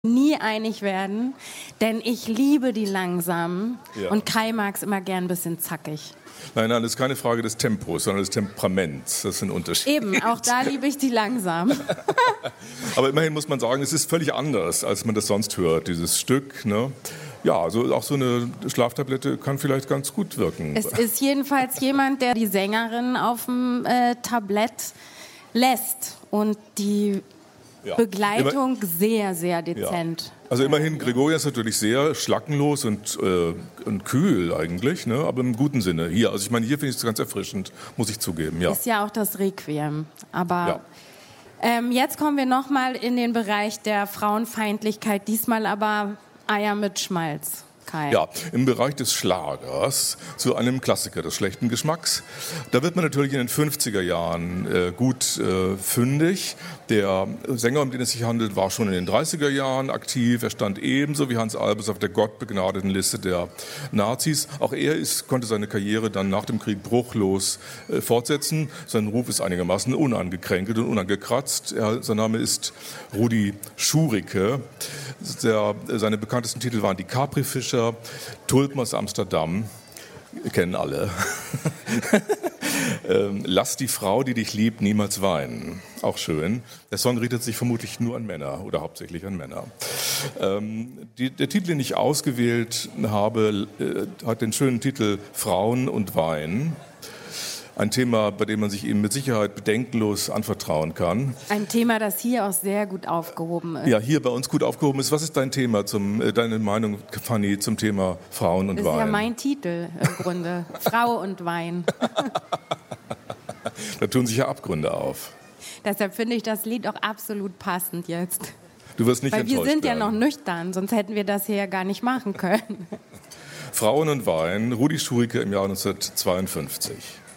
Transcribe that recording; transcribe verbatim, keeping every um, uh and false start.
nie einig werden, denn ich liebe die langsamen Ja. und Kai mag es immer gern ein bisschen zackig. Nein, nein, das ist keine Frage des Tempos, sondern des Temperaments. Das ist ein Unterschied. Eben, auch da liebe ich die langsamen. Aber immerhin muss man sagen, es ist völlig anders, als man das sonst hört, dieses Stück. Ne? Ja, also auch so eine Schlaftablette kann vielleicht ganz gut wirken. Es ist jedenfalls jemand, der die Sängerin auf dem äh, Tablett lässt und die Ja. Begleitung sehr, sehr Ja. dezent. Also immerhin, Gregoria ist natürlich sehr schlackenlos und, äh, und kühl eigentlich, ne? Aber im guten Sinne. Hier, also ich meine, hier finde ich es ganz erfrischend, muss ich zugeben. Ja. Ist ja auch das Requiem. Aber Ja. ähm, jetzt kommen wir nochmal in den Bereich der Frauenfeindlichkeit, diesmal aber Eier mit Schmalz. Kai. Ja, im Bereich des Schlagers zu einem Klassiker des schlechten Geschmacks. Da wird man natürlich in den fünfziger Jahren äh, gut äh, fündig. Der Sänger, um den es sich handelt, war schon in den dreißiger Jahren aktiv. Er stand ebenso wie Hans Albers auf der gottbegnadeten Liste der Nazis. Auch er ist, konnte seine Karriere dann nach dem Krieg bruchlos äh, fortsetzen. Sein Ruf ist einigermaßen unangekränkelt und unangekratzt. Er, sein Name ist Rudi Schurike. Der, seine bekanntesten Titel waren die Capri-Fischer, Tulpen aus Amsterdam, wir kennen alle. ähm, Lass die Frau, die dich liebt, niemals weinen. Auch schön. Der Song richtet sich vermutlich nur an Männer oder hauptsächlich an Männer. Ähm, die, der Titel, den ich ausgewählt habe, äh, hat den schönen Titel Frauen und Wein. Ein Thema, bei dem man sich eben mit Sicherheit bedenkenlos anvertrauen kann. Ein Thema, das hier auch sehr gut aufgehoben ist. Ja, hier bei uns gut aufgehoben ist. Was ist dein Thema, zum, äh, deine Meinung, Fanny, zum Thema Frauen und Das ist Wein? ja mein Titel im Grunde. Frau und Wein. Da tun sich ja Abgründe auf. Deshalb finde ich das Lied auch absolut passend jetzt. Du wirst nicht Weil wir enttäuscht sind ja werden. noch nüchtern, sonst hätten wir das hier ja gar nicht machen können. Frauen und Wein, Rudi Schurike im Jahr neunzehnhundertzweiundfünfzig.